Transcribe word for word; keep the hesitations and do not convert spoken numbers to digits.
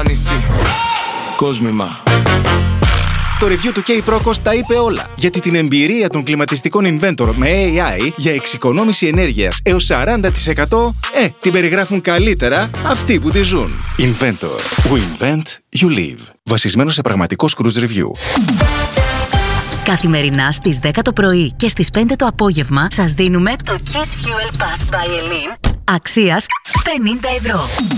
νησί. Κόσμημα. Το review του K-Procos τα είπε όλα, γιατί την εμπειρία των κλιματιστικών Inventor με έι άι για εξοικονόμηση ενέργειας έως σαράντα τοις εκατό ε, την περιγράφουν καλύτερα αυτοί που τη ζουν. Inventor. We invent, you live. Βασισμένο σε πραγματικό Scrooge Review. Καθημερινά στις δέκα το πρωί και στις πέντε το απόγευμα σας δίνουμε το Kiss Fuel Pass by Elin αξίας πενήντα ευρώ.